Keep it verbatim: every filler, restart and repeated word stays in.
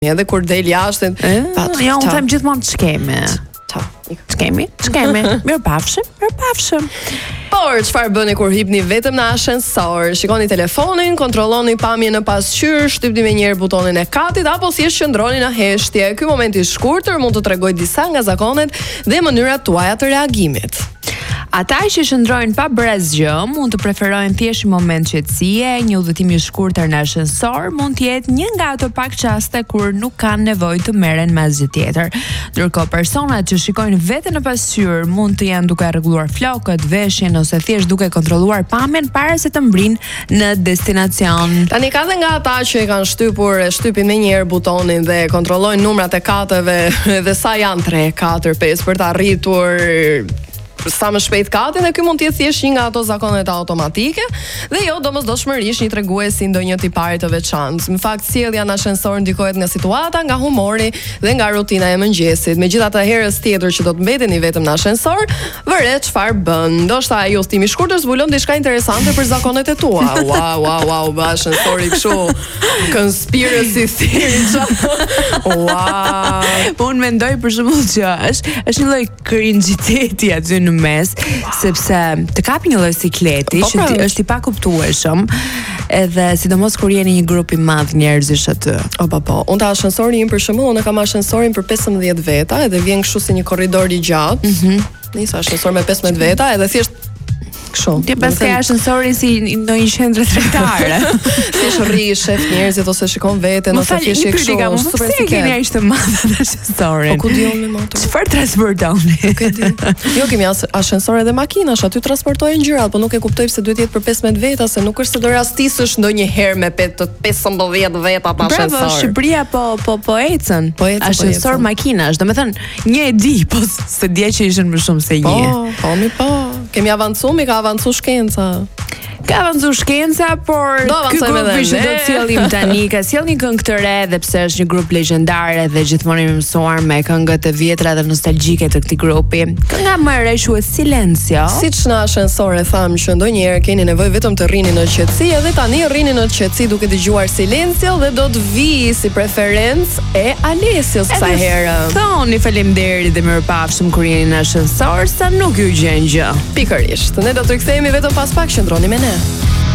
Edhe kur del jashtë, ja unë them gjithmonë ç'kemi. Ç'kemi? Ç'kemi? Mirëpafshim, mirëpafshim. Por çfarë bëni kur hipni vetëm në ashensor? Shikoni telefonin, kontrolloni pamjen në pasqyrë, shtypni me njëherë butonin e katit apo thjesht qëndroni në heshtje. Ky moment i shkurtër mund të tregojë disa nga zakonet dhe mënyrat tuaja të reagimit. Ata që shëndrojnë pa bërë asgjë mund të preferojnë thjesht një moment qetësie, një udhëtim i shkurtër në ashensor mund të jetë një nga ato pak çaste kur nuk kanë nevojë të merren me asgjë tjetër. Ndërkohë personat që shikojnë vetëm në pasqyrë mund të jenë duke rregulluar flokët, veshjen ose thjesht duke kontrolluar pamjen para se të mbrinë në destinacion. Tani ka dhe nga ata që e kanë shtypur, e shtypin me njëherë butonin dhe kontrollojnë numrat e katëve dhe sa janë tre, katër, pesë për të arritur sa më shpejt katin, dhe ky mund të jetë thjesht një nga ato zakonet automatike dhe jo domosdoshmërisht një tregues si ndonjë tipari të veçantë. Në fakt sjellja në ashensor ndikohet nga situata, nga humori dhe nga rutina e mëngjesit. Megjithatë herës tjetër që do të mbeteni vetëm në ashensor, vëret çfarë bën. Ndoshta ai udhtimi i shkurtër zbulon diçka interesante për zakonet e tua. Wow, wow, wow, ba ashensori kështu conspiracy theory. Wow. Po unë mendoj për shembull që është është një lloj cringeiteti aty në mes, sepse të kapi një lloj sikleti që ti, është i pakuptueshëm, edhe sidomos kur jeni një grup i madh njerëzish aty. O po po. Unë ta ashensori im për shembull, unë kam ashensorin për pesëmbëdhjetë veta, edhe vjen kështu si një korridor i gjatë. Mhm. Mm Nisa ashensor me pesëmbëdhjetë veta, edhe thjesht kështu. Ti pas ke ashensorin si në një qendër tregtare. Thjesht rri shef njerëzit ose shikon veten ose thjesht je kështu super si keni aq të madh ashensorin. Po ku diun me motor? Çfarë transportoni? Nuk e di. Jo, kemi ashensore dhe makinash, aty transportojnë gjërat, po nuk e kuptoj pse duhet jetë për pesëmbëdhjetë veta, se nuk është se do rastisësh ndonjëherë me pesëmbëdhjetë veta pa ashensor. Bravo, Shqipëria po po po ecën. Po ecën, ashensor po makinash, domethënë një e di, po se dia që ishin më shumë se një. Po, po mi po. Kemi avancuar, mi ka avancuar shkenca. Ka avancuar shkenca, por ky grup që do të sjellim tani ka sjell një këngë të re, dhe pse është një grup legjendar dhe gjithmonë i mësuar me këngët e vjetra dhe nostalgjike të këtij grupi. Kënga më e re quhet Silencio. Siç në ashensor e tham që ndonjëherë keni nevojë vetëm të rrini në qetësi, edhe tani rrini në qetësi duke dëgjuar Silencio dhe do të vi si preferencë e Alesios kësaj herë. Thoni faleminderit dhe mirëpafshim kur jeni në ashensor, sa nuk ju gjen gjë. Pikërisht. Ne do të rikthehemi vetëm pas pak, qëndroni me ne.